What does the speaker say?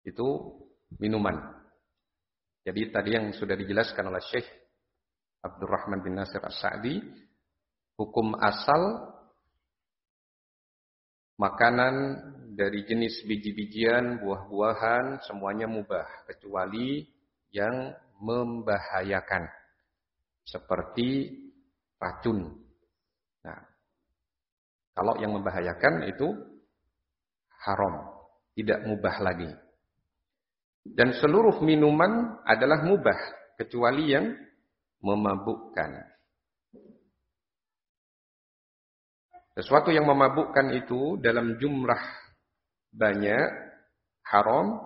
itu minuman. Jadi tadi yang sudah dijelaskan oleh Syekh Abdurrahman bin Nasir As-Sa'di, hukum asal makanan dari jenis biji-bijian, buah-buahan, semuanya mubah, kecuali yang membahayakan, seperti racun. Nah, kalau yang membahayakan itu haram, tidak mubah lagi. Dan seluruh minuman adalah mubah, kecuali yang memabukkan. Sesuatu yang memabukkan itu dalam jumlah banyak haram,